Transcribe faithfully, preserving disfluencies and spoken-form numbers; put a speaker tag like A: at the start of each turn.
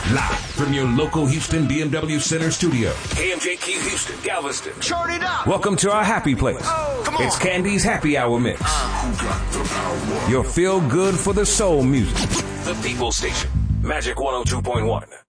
A: Live from your local Houston B M W Center studio. K M J Q Houston, Galveston.
B: Turn it up.
A: Welcome to our happy place.
B: Oh, come on.
A: It's Candy's Happy Hour Mix.
B: Uh,
A: Your feel good for the soul music. The People Station. Magic one oh two point one.